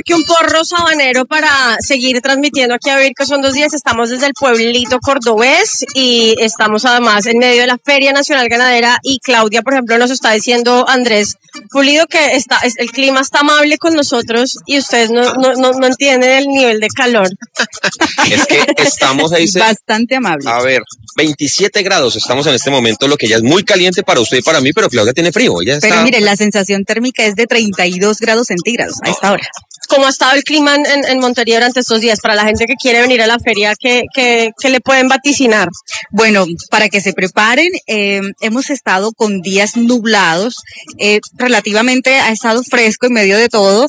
mejor que un porro sabanero para seguir transmitiendo aquí a Vivir que son 2 días. Estamos desde el pueblito cordobés y estamos además en medio de la Feria Nacional Ganadera y Claudia, por ejemplo, nos está diciendo Andrés Pulido que el clima está amable con nosotros y ustedes no entienden el nivel de calor. Es que estamos ahí. Bastante amable. A ver, 27 grados estamos en este momento, lo que ya es muy caliente para usted y para mí, pero Claudia tiene frío. Pero mire, la sensación térmica es de 32 grados centígrados a esta hora. ¿Cómo ha estado el clima en Montería durante estos días? Para la gente que quiere venir a la feria, ¿qué le pueden vaticinar? Bueno, para que se preparen, hemos estado con días nublados, relativamente ha estado fresco en medio de todo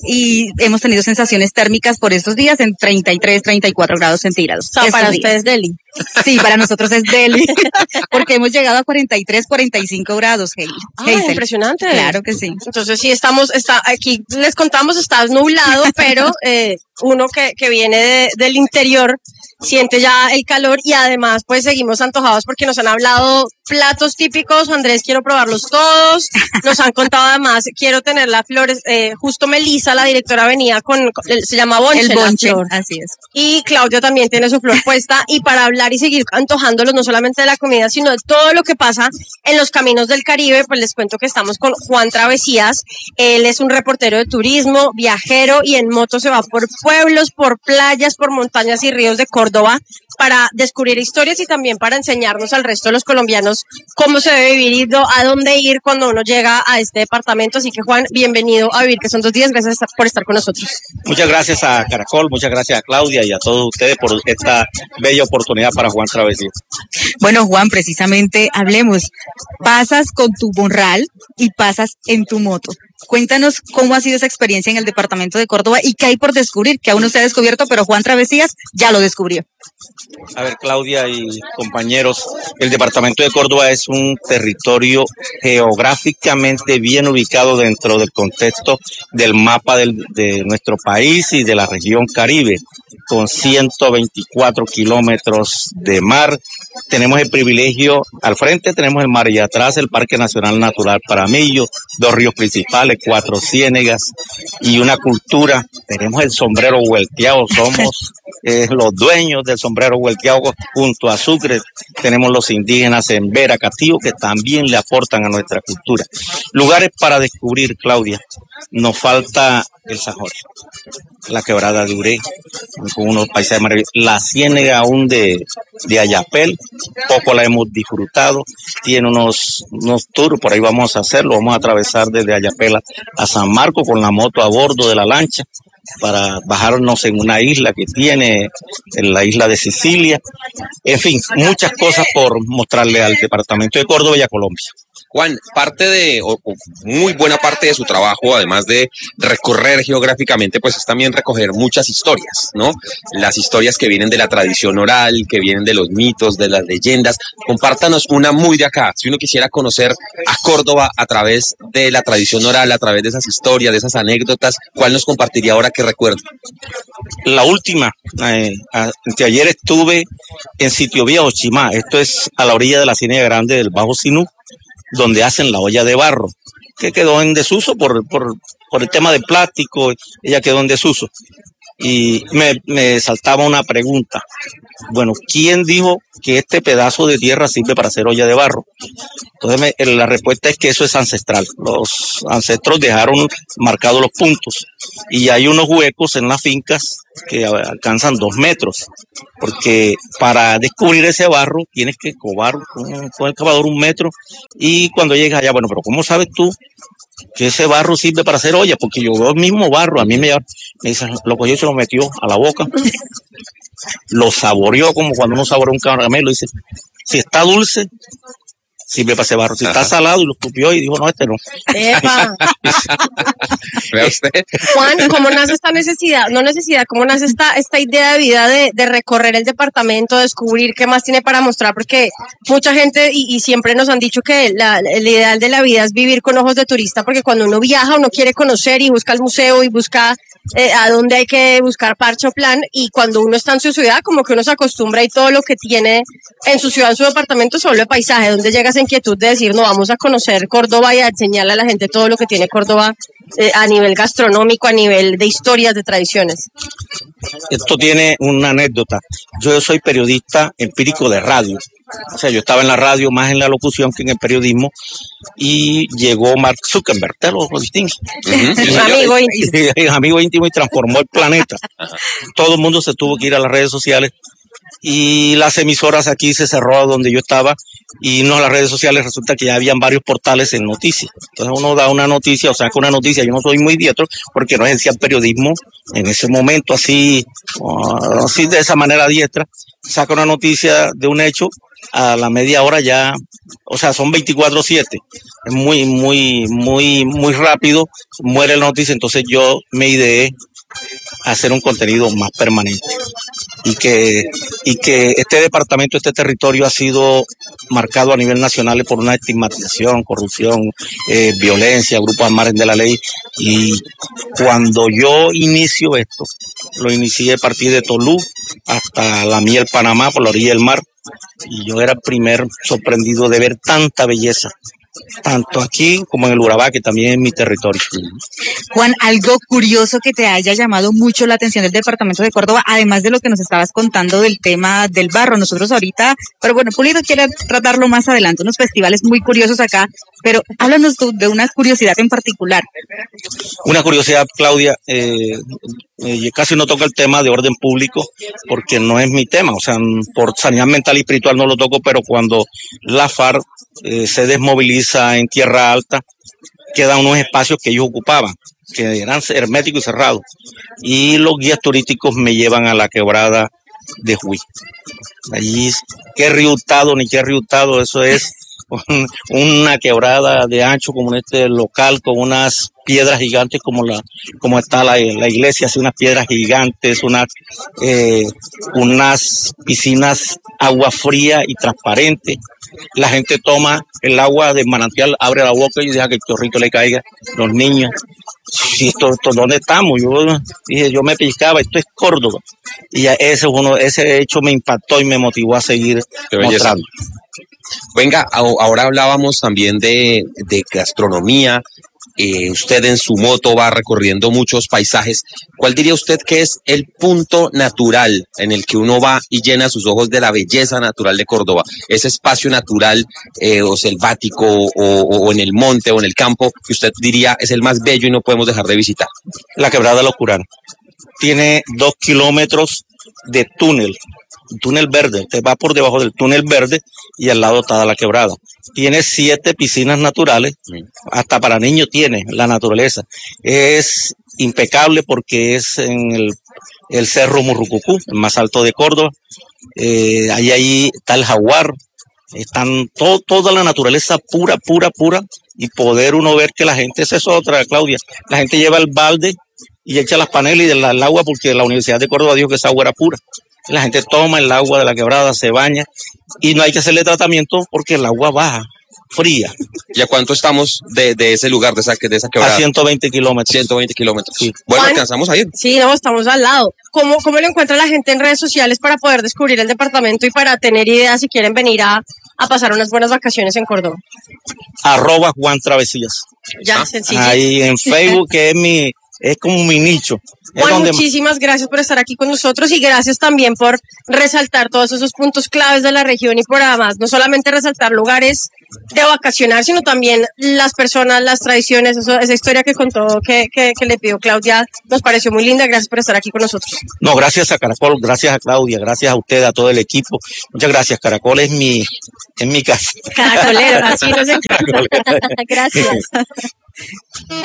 y hemos tenido sensaciones térmicas por estos días en 33, 34 grados centígrados. O sea, para ustedes Delhi. Sí, para nosotros es Delhi, porque hemos llegado a 43, 45 grados, impresionante. Claro que sí. Entonces sí, aquí les contamos, está nublado, pero uno que viene del interior siente ya el calor y además pues seguimos antojados porque nos han hablado platos típicos. Andrés, quiero probarlos todos. Nos han contado además, quiero tener las flores. Justo Melissa, la directora, venía se llama bonche, el bonche, la flor. así es. Y Claudia también tiene su flor puesta. Y para hablar y seguir antojándolos no solamente de la comida, sino de todo lo que pasa en los caminos del Caribe, pues les cuento que estamos con Juan Travesías. Él es un reportero de turismo, viajero y en moto se va por pueblos, por playas, por montañas y ríos de Córdoba para descubrir historias y también para enseñarnos al resto de los colombianos cómo se debe vivir y a dónde ir cuando uno llega a este departamento. Así que Juan, bienvenido a Vivir que son 2 días. Gracias por estar con nosotros. Muchas gracias a Caracol, muchas gracias a Claudia y a todos ustedes por esta bella oportunidad para Juan Travesías. Bueno, Juan, precisamente hablemos. Pasas con tu morral y pasas en tu moto. Cuéntanos cómo ha sido esa experiencia en el departamento de Córdoba y qué hay por descubrir, que aún no se ha descubierto, pero Juan Travesías ya lo descubrió. A ver, Claudia y compañeros, el departamento de Córdoba es un territorio geográficamente bien ubicado dentro del contexto del mapa de nuestro país y de la región Caribe, con 124 kilómetros de mar. Tenemos el privilegio, al frente tenemos el mar y atrás el Parque Nacional Natural Paramillo, 2 ríos principales, 4 ciénegas y una cultura. Tenemos el sombrero vuelteado, somos los dueños del sombrero vuelteado junto a Sucre. Tenemos los indígenas en Vera, Catío, que también le aportan a nuestra cultura. Lugares para descubrir, Claudia. Nos falta el Sajón, la quebrada de Uré, con unos paisajes maravillosos. La ciénega aún de Ayapel, poco la hemos disfrutado. Tiene unos tours, por ahí vamos a hacerlo. Vamos a atravesar desde Ayapel a San Marcos con la moto a bordo de la lancha para bajarnos en una isla que tiene, en la isla de Sicilia. En fin, muchas cosas por mostrarle al departamento de Córdoba y a Colombia. Juan, muy buena parte de su trabajo, además de recorrer geográficamente, pues es también recoger muchas historias, ¿no? Las historias que vienen de la tradición oral, que vienen de los mitos, de las leyendas. Compártanos una muy de acá. Si uno quisiera conocer a Córdoba a través de la tradición oral, a través de esas historias, de esas anécdotas, ¿cuál nos compartiría ahora que recuerdo? La última, ayer estuve en Sitio Viejo, Chimá. Esto es a la orilla de la Ciénaga Grande del Bajo Sinú, donde hacen la olla de barro, que quedó en desuso por el tema de plástico. Ella quedó en desuso. Y me saltaba una pregunta. Bueno, ¿quién dijo que este pedazo de tierra sirve para hacer olla de barro? Entonces la respuesta es que eso es ancestral. Los ancestros dejaron marcados los puntos y hay unos huecos en las fincas que alcanzan 2 metros, porque para descubrir ese barro tienes que cobar con el cavador 1 metro y cuando llegas allá, bueno, pero ¿cómo sabes tú que ese barro sirve para hacer olla? Porque yo veo el mismo barro, a mí me dicen, lo cogió y se lo metió a la boca, lo saboreó como cuando uno saborea un caramelo, dice, si está dulce, sirve para ese barro. Si está salado, y lo escupió y dijo, no, este no. ¡Epa! ¿Ve usted? Juan, ¿cómo nace esta necesidad? No necesidad, ¿cómo nace esta idea de vida de recorrer el departamento, descubrir qué más tiene para mostrar? Porque mucha gente, y siempre nos han dicho que el ideal de la vida es vivir con ojos de turista, porque cuando uno viaja, uno quiere conocer y busca el museo y busca a dónde hay que buscar parche o plan, y cuando uno está en su ciudad, como que uno se acostumbra y todo lo que tiene en su ciudad, en su departamento, se vuelve paisaje, donde llega esa inquietud de decir, no, vamos a conocer Córdoba y a enseñarle a la gente todo lo que tiene Córdoba a nivel gastronómico, a nivel de historias, de tradiciones? Esto tiene una anécdota. Yo soy periodista empírico de radio. O sea, yo estaba en la radio más en la locución que en el periodismo y llegó Mark Zuckerberg, te lo distingue. Amigo íntimo. Amigo íntimo y transformó el planeta. Todo el mundo se tuvo que ir a las redes sociales y las emisoras aquí se cerró donde yo estaba y no a las redes sociales resulta que ya habían varios portales en noticias. Entonces uno da una noticia o saca una noticia. Yo no soy muy diestro porque no ejercía el periodismo en ese momento así de esa manera diestra. Saca una noticia de un hecho, a la media hora ya, o sea, son 24/7. Es muy rápido, muere la noticia. Entonces yo me ideé hacer un contenido más permanente y que este departamento, este territorio ha sido marcado a nivel nacional por una estigmatización, corrupción, violencia, grupos al margen de la ley. Y cuando yo inicio esto, lo inicié a partir de Tolú hasta la Miel, Panamá, por la orilla del mar, y yo era el primer sorprendido de ver tanta belleza, tanto aquí como en el Urabá, que también es mi territorio. Juan, algo curioso que te haya llamado mucho la atención del departamento de Córdoba, además de lo que nos estabas contando del tema del barro. Nosotros ahorita, pero bueno, Pulido quiere tratarlo más adelante, unos festivales muy curiosos acá, pero háblanos tú de una curiosidad en particular. Una curiosidad, Claudia, casi no toco el tema de orden público porque no es mi tema, o sea, por sanidad mental y espiritual no lo toco, pero cuando la FARC se desmoviliza en Tierra Alta, quedan unos espacios que ellos ocupaban, que eran herméticos y cerrados, y los guías turísticos me llevan a la quebrada de Juí. Allí, qué río Hurtado, ni qué río Hurtado, eso es una quebrada de ancho como en este local, con unas piedras gigantes como está la iglesia, así unas piedras gigantes, unas piscinas, agua fría y transparente. La gente toma el agua del manantial, abre la boca y deja que el chorrito le caiga. Los niños, esto ¿dónde estamos? Yo dije, yo me pellizcaba, esto es Córdoba. Y ese hecho me impactó y me motivó a seguir mostrando. Venga, ahora hablábamos también de gastronomía. Usted en su moto va recorriendo muchos paisajes. ¿Cuál diría usted que es el punto natural en el que uno va y llena sus ojos de la belleza natural de Córdoba? Ese espacio natural o selvático o en el monte o en el campo que usted diría es el más bello y no podemos dejar de visitar. La Quebrada de los Curanos. Tiene 2 kilómetros de túnel verde. Usted va por debajo del túnel verde y al lado está la quebrada. Tiene 7 piscinas naturales, hasta para niños tiene la naturaleza. Es impecable porque es en el Cerro Murrucucú, el más alto de Córdoba. Ahí está el jaguar, están toda la naturaleza pura, y poder uno ver que la gente, esa es otra, Claudia, la gente lleva el balde y echa las panelas y el agua porque la Universidad de Córdoba dijo que esa agua era pura. La gente toma el agua de la quebrada, se baña y no hay que hacerle tratamiento porque el agua baja, fría. ¿Y a cuánto estamos de ese lugar, de esa quebrada? A 120 kilómetros. 120 kilómetros. Sí. Bueno, Juan, alcanzamos a ir. Sí, no, estamos al lado. ¿Cómo lo encuentra la gente en redes sociales para poder descubrir el departamento y para tener ideas si quieren venir a pasar unas buenas vacaciones en Córdoba? @Juan Travesías. Ya, sencillo. Ahí en Facebook, que es como mi nicho. Juan, muchísimas gracias por estar aquí con nosotros y gracias también por resaltar todos esos puntos claves de la región y por además no solamente resaltar lugares de vacacionar, sino también las personas, las tradiciones, esa historia que contó, que le pidió Claudia, nos pareció muy linda. Gracias por estar aquí con nosotros. No, gracias a Caracol, gracias a Claudia, gracias a usted, a todo el equipo. Muchas gracias. Caracol es mi casa. Caracolero, así no sé. Gracias.